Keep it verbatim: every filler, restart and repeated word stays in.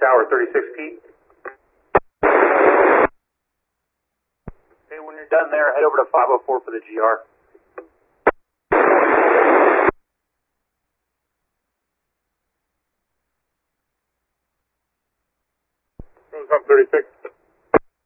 Tower, thirty-six Pete. Okay, when you're done there, head over to five oh four for the G R. Goes up thirty-six.